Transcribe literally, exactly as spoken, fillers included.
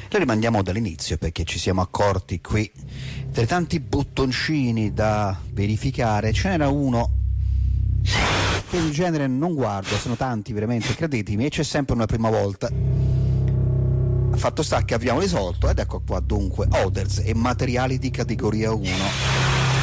Lo rimandiamo dall'inizio perché ci siamo accorti qui, tra i tanti bottoncini da verificare, ce n'era uno che in genere non guardo, sono tanti veramente, credetemi, e c'è sempre una prima volta. Fatto sta che abbiamo risolto, ed ecco qua dunque Others e materiali di categoria uno.